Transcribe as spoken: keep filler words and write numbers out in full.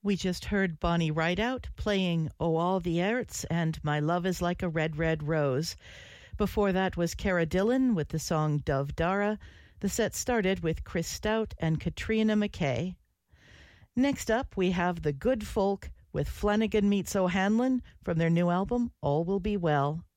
We just heard Bonnie Rideout playing Oh All the Airts and My Love is Like a Red, Red Rose. Before that was Cara Dillon with the song Dove Dara. The set started with Chris Stout and Katrina McKay. Next up, we have The Good Folk with Flanagan Meets O'Hanlon from their new album, All Will Be Well.